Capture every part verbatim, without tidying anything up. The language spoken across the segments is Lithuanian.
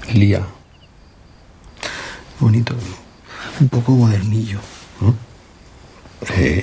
Lía. Bonito. Un poco modernillo. ¿Mm? Sí.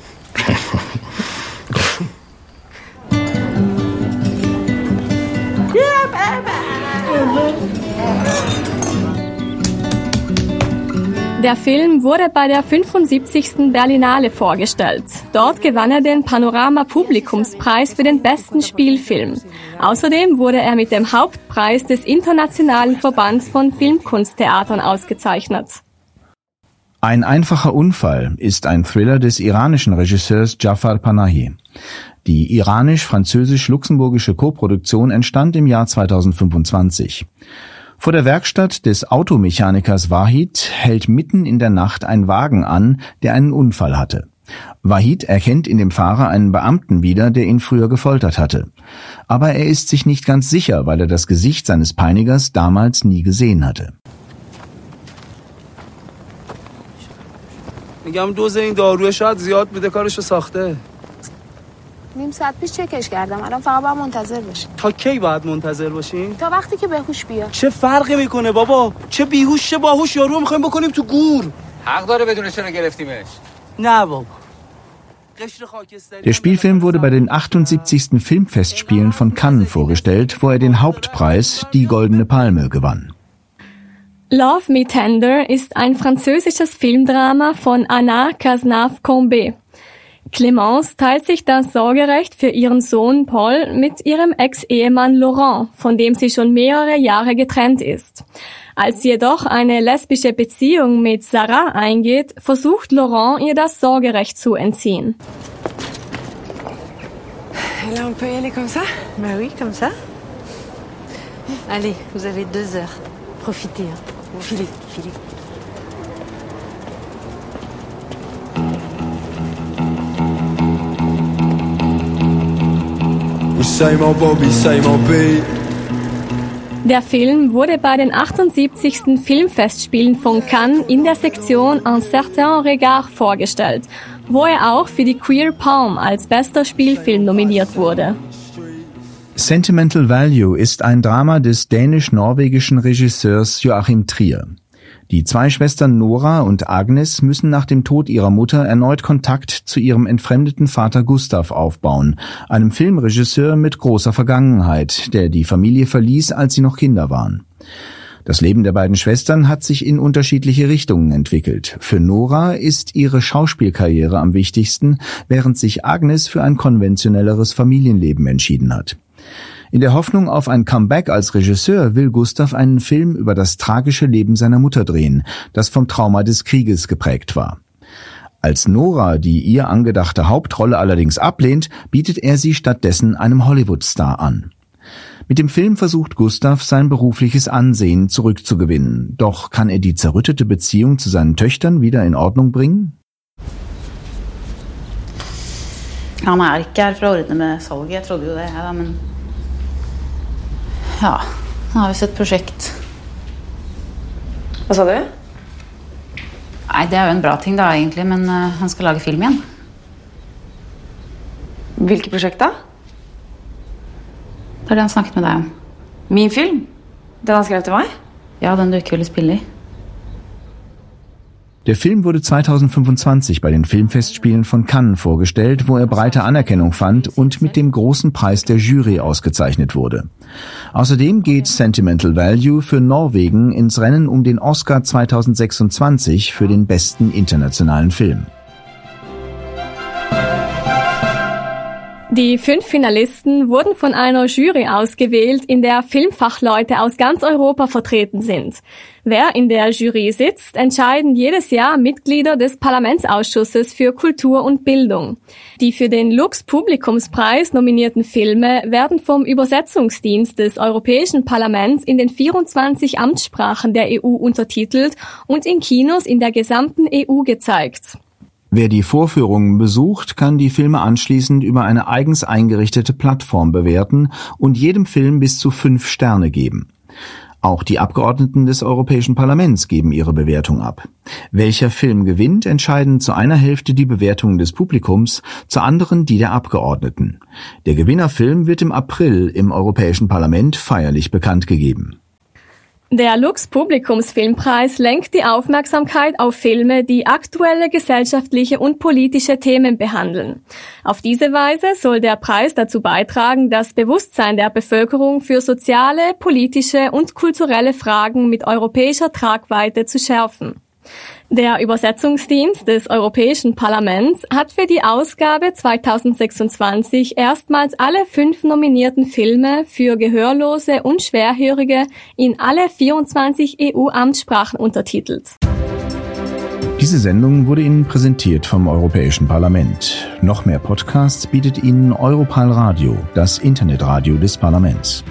Der Film wurde bei der fünfundsiebzigsten Berlinale vorgestellt. Dort gewann er den Panorama-Publikumspreis für den besten Spielfilm. Außerdem wurde er mit dem Hauptpreis des Internationalen Verbands von Filmkunsttheatern ausgezeichnet. Ein einfacher Unfall ist ein Thriller des iranischen Regisseurs Jafar Panahi. Die iranisch-französisch-luxemburgische Koproduktion entstand im Jahr zweitausendfünfundzwanzig. Vor der Werkstatt des Automechanikers Wahid hält mitten in der Nacht ein Wagen an, der einen Unfall hatte. Wahid erkennt in dem Fahrer einen Beamten wieder, der ihn früher gefoltert hatte. Aber er ist sich nicht ganz sicher, weil er das Gesicht seines Peinigers damals nie gesehen hatte. میگم دوز این داروی شاید زیاد بوده کارشو ساخته. نیم ساعت پیش چکش کردم الان فقط باید منتظر باشیم. تا کی باید منتظر باشیم؟ تا وقتی که بهوش بیاد. چه فرقی میکنه بابا؟ چه بیهوش چه باهوش یارو میخوایم بکنیم تو گور. حق داره بدون چرا گرفتیمش. نه بابا. Der Spielfilm wurde bei den achtundsiebzigsten Filmfestspielen von Cannes vorgestellt, wo er den Hauptpreis, die Goldene Palme, gewann. Love Me Tender ist ein französisches Filmdrama von Anna Cazenave-Combet. Clémence teilt sich das Sorgerecht für ihren Sohn Paul mit ihrem Ex-Ehemann Laurent, von dem sie schon mehrere Jahre getrennt ist. Als sie jedoch eine lesbische Beziehung mit Sarah eingeht, versucht Laurent, ihr das Sorgerecht zu entziehen. Là, on peut y aller comme ça? Bah oui, comme ça. Allez, vous avez deux heures. Profitez, hein. Filez, filez. Der Film wurde bei den achtundsiebzigsten Filmfestspielen von Cannes in der Sektion Un certain regard vorgestellt, wo er auch für die Queer Palm als bester Spielfilm nominiert wurde. Sentimental Value ist ein Drama des dänisch-norwegischen Regisseurs Joachim Trier. Die zwei Schwestern Nora und Agnes müssen nach dem Tod ihrer Mutter erneut Kontakt zu ihrem entfremdeten Vater Gustav aufbauen, einem Filmregisseur mit großer Vergangenheit, der die Familie verließ, als sie noch Kinder waren. Das Leben der beiden Schwestern hat sich in unterschiedliche Richtungen entwickelt. Für Nora ist ihre Schauspielkarriere am wichtigsten, während sich Agnes für ein konventionelleres Familienleben entschieden hat. In der Hoffnung auf ein Comeback als Regisseur will Gustav einen Film über das tragische Leben seiner Mutter drehen, das vom Trauma des Krieges geprägt war. Als Nora die ihr angedachte Hauptrolle allerdings ablehnt, bietet er sie stattdessen einem Hollywood-Star an. Mit dem Film versucht Gustav, sein berufliches Ansehen zurückzugewinnen. Doch kann er die zerrüttete Beziehung zu seinen Töchtern wieder in Ordnung bringen? Han er ikke her for å ordne med salget, jeg trodde jo det, ja, men ja, han har visst et prosjekt. Hva sa du? Nei, det er jo en bra ting da egentlig, men uh, han skal lage film igjen. Hvilket prosjekt da? Det er det han snakket med deg om. Min film? Den han skrev til meg? Ja, den du ikke ville spille i. Der Film wurde zweitausendfünfundzwanzig bei den Filmfestspielen von Cannes vorgestellt, wo er breite Anerkennung fand und mit dem großen Preis der Jury ausgezeichnet wurde. Außerdem geht Sentimental Value für Norwegen ins Rennen um den Oscar zweitausendsechsundzwanzig für den besten internationalen Film. Die fünf Finalisten wurden von einer Jury ausgewählt, in der Filmfachleute aus ganz Europa vertreten sind. Wer in der Jury sitzt, entscheiden jedes Jahr Mitglieder des Parlamentsausschusses für Kultur und Bildung. Die für den Lux-Publikumspreis nominierten Filme werden vom Übersetzungsdienst des Europäischen Parlaments in den vierundzwanzig Amtssprachen der E U untertitelt und in Kinos in der gesamten E U gezeigt. Wer die Vorführungen besucht, kann die Filme anschließend über eine eigens eingerichtete Plattform bewerten und jedem Film bis zu fünf Sterne geben. Auch die Abgeordneten des Europäischen Parlaments geben ihre Bewertung ab. Welcher Film gewinnt, entscheiden zu einer Hälfte die Bewertungen des Publikums, zur anderen die der Abgeordneten. Der Gewinnerfilm wird im April im Europäischen Parlament feierlich bekannt gegeben. Der Lux Publikumsfilmpreis lenkt die Aufmerksamkeit auf Filme, die aktuelle gesellschaftliche und politische Themen behandeln. Auf diese Weise soll der Preis dazu beitragen, das Bewusstsein der Bevölkerung für soziale, politische und kulturelle Fragen mit europäischer Tragweite zu schärfen. Der Übersetzungsdienst des Europäischen Parlaments hat für die Ausgabe zweitausendsechsundzwanzig erstmals alle fünf nominierten Filme für Gehörlose und Schwerhörige in alle vierundzwanzig E U-Amtssprachen untertitelt. Diese Sendung wurde Ihnen präsentiert vom Europäischen Parlament. Noch mehr Podcasts bietet Ihnen Europal Radio, das Internetradio des Parlaments.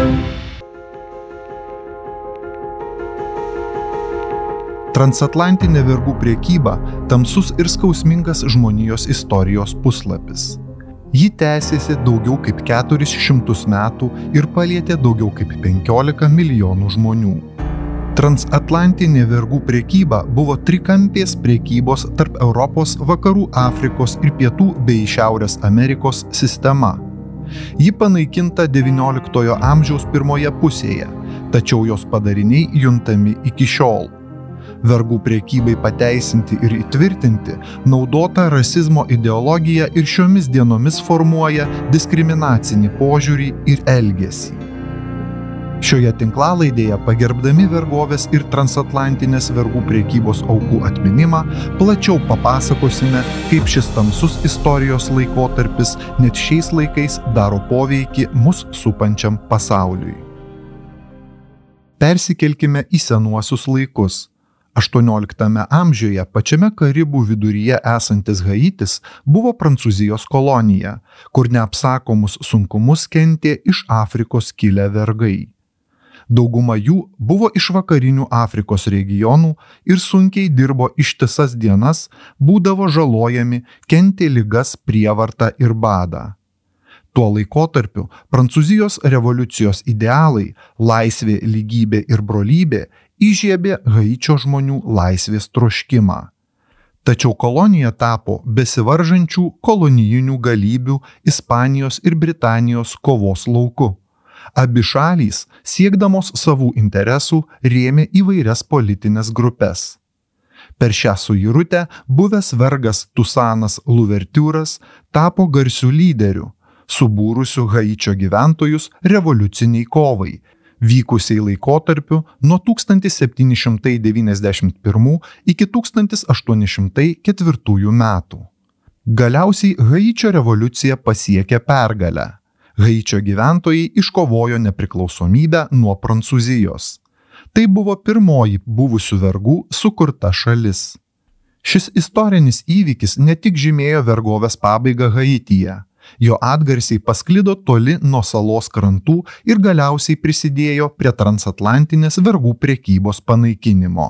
Transatlantinė vergų prekyba tamsus ir skausmingas žmonijos istorijos puslapis. Ji tęsėsi daugiau kaip keturis šimtus metų ir palietė daugiau kaip penkiolika milijonų žmonių. Transatlantinė vergų prekyba buvo trikampės prekybos tarp Europos, Vakarų Afrikos ir Pietų bei Šiaurės Amerikos sistema. Ji panaikinta devynioliktojo amžiaus pirmoje pusėje, tačiau jos padariniai juntami iki šiol. Vergų prekybai pateisinti ir įtvirtinti naudota rasizmo ideologija ir šiomis dienomis formuoja diskriminacinį požiūrį ir elgesį. Šioje tinklalaidėje pagerbdami vergovės ir transatlantinės vergų prekybos aukų atminimą plačiau papasakosime, kaip šis tamsus istorijos laikotarpis net šiais laikais daro poveikį mus supančiam pasauliui. Persikelkime į senuosius laikus. aštuonioliktame amžiuje pačiame Karibų viduryje esantis Haitis buvo Prancūzijos kolonija, kur neapsakomus sunkumus kentė iš Afrikos kilę vergai. Dauguma jų buvo iš vakarinių Afrikos regionų ir sunkiai dirbo ištisas dienas, būdavo žalojami, kentė ligas, prievartą ir badą. Tuo laikotarpiu Prancūzijos revoliucijos idealai, laisvė, lygybė ir brolybė įžiebė Haičio žmonių laisvės troškimą. Tačiau kolonija tapo besivaržančių kolonijinių galybių Ispanijos ir Britanijos kovos lauku. Abi šalys, siekdamos savų interesų, rėmė įvairias politinės grupes. Per šią suirutę buvęs vergas Tusanas Louverturas tapo garsiu lyderiu, subūrusiu Haičio gyventojus revoliuciniai kovai, vykusiai laikotarpiu nuo tūkstantis septyni šimtai devyniasdešimt pirmų iki tūkstantis aštuoni šimtai ketvirtųjų metų. Galiausiai Haičio revoliucija pasiekė pergalę. Haičio gyventojai iškovojo nepriklausomybę nuo Prancūzijos. Tai buvo pirmoji buvusių vergų sukurta šalis. Šis istorinis įvykis ne tik žymėjo vergovės pabaigą Haityje, jo atgarsiai pasklido toli nuo salos krantų ir galiausiai prisidėjo prie transatlantinės vergų prekybos panaikinimo.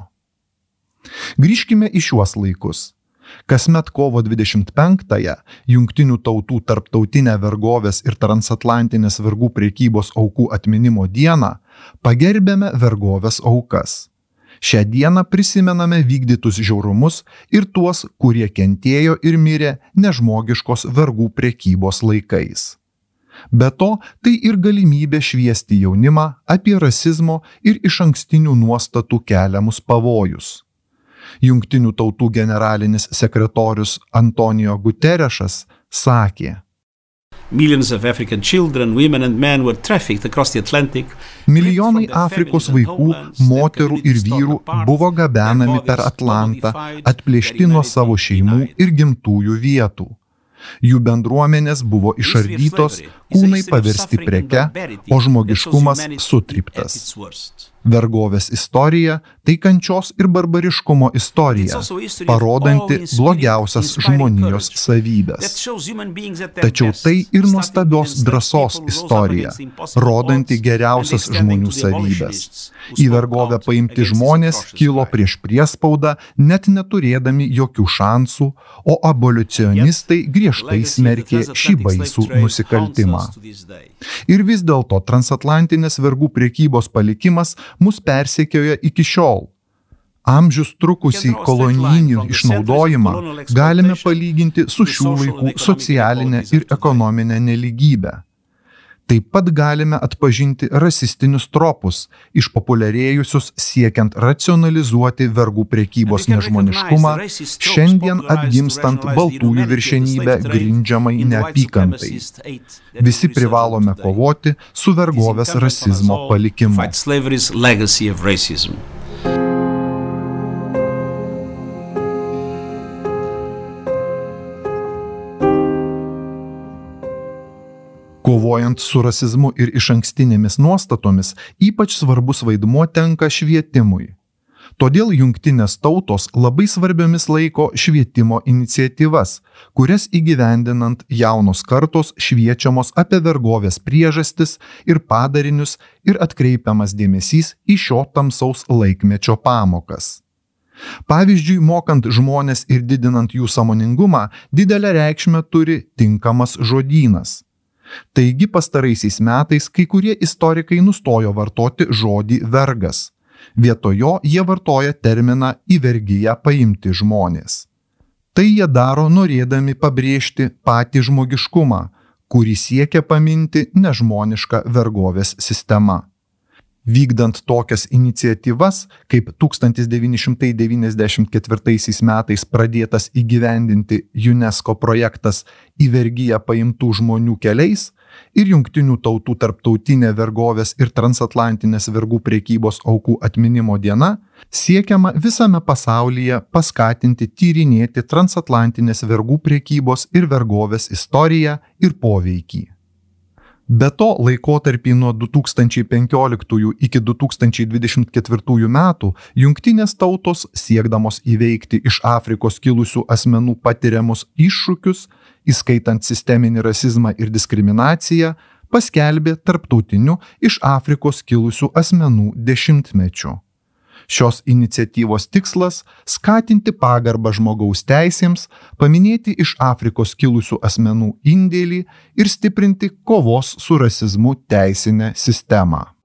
Grįžkime į šiuos laikus. Kasmet kovo dvidešimt penktąją Jungtinių tautų tarptautinę vergovės ir transatlantinės vergų prekybos aukų atminimo dieną pagerbėme vergovės aukas. Šią dieną prisimename vykdytus žiaurumus ir tuos, kurie kentėjo ir mirė nežmogiškos vergų prekybos laikais. Be to, tai ir galimybė šviesti jaunimą apie rasizmo ir išankstinių nuostatų keliamus pavojus. Jungtinių tautų generalinis sekretorius Antonio Guterešas sakė: Millions of African children, women and men were trafficked across the Atlantic. Milijonai Afrikos vaikų, moterų ir vyrų buvo gabenami per Atlantą, atplėšti nuo savo šeimų ir gimtųjų vietų. Jų bendruomenės buvo išardytos, kūnai paversti preke, o žmogiškumas sutryptas. Vergovės istorija – tai kančios ir barbariškumo istorija, parodanti blogiausias žmonijos savybės. Tačiau tai ir nuostabios drąsos istorija, rodanti geriausias žmonių savybės. Į vergovę paimti žmonės kilo prieš priespaudą, net neturėdami jokių šansų, o abolicionistai griežtai smerkė šį baisų nusikaltimą. Ir vis dėlto transatlantinės vergų prekybos palikimas mus persekioja iki šiol. Amžius trukusį kolonijinį išnaudojimą galime palyginti su šių laikų socialinė ir ekonominė nelygybė. Taip pat galime atpažinti rasistinius tropus, išpopuliarėjusius siekiant racionalizuoti vergų prekybos nežmoniškumą, šiandien atgimstant baltųjų viršenybę grindžiamai neapykantai. Visi privalome kovoti su vergovės rasizmo palikimu. Kovojant su rasizmu ir išankstinėmis nuostatomis, ypač svarbus vaidmuo tenka švietimui. Todėl jungtinės tautos labai svarbiomis laiko švietimo iniciatyvas, kurias įgyvendinant jaunos kartos šviečiamos apie vergovės priežastis ir padarinius ir atkreipiamas dėmesys į šio tamsaus laikmečio pamokas. Pavyzdžiui, mokant žmones ir didinant jų sąmoningumą, didelę reikšmę turi tinkamas žodynas. Taigi pastaraisiais metais kai kurie istorikai nustojo vartoti žodį vergas. Vietoj jo jie vartoja terminą į vergiją paimti žmonės. Tai jie daro norėdami pabrėžti patį žmogiškumą, kurį siekia paminti nežmoniška vergovės sistema. Vykdant tokias iniciatyvas, kaip tūkstantis devyni šimtai devyniasdešimt ketvirtaisiais metais pradėtas įgyvendinti UNESCO projektas Į vergiją paimtų žmonių keliais ir Jungtinių tautų tarptautinė vergovės ir transatlantinės vergų prekybos aukų atminimo diena, siekiama visame pasaulyje paskatinti tyrinėti transatlantinės vergų prekybos ir vergovės istoriją ir poveikį. Be to, laikotarpį nuo du tūkstančiai penkioliktųjų iki du tūkstančiai dvidešimt ketvirtųjų metų jungtinės tautos, siekdamos įveikti iš Afrikos kilusių asmenų patiriamus iššūkius, įskaitant sisteminį rasizmą ir diskriminaciją, paskelbė tarptautiniu iš Afrikos kilusių asmenų dešimtmečiu. Šios iniciatyvos tikslas – skatinti pagarbą žmogaus teisėms, paminėti iš Afrikos kilusių asmenų indėlį ir stiprinti kovos su rasizmu teisinę sistemą.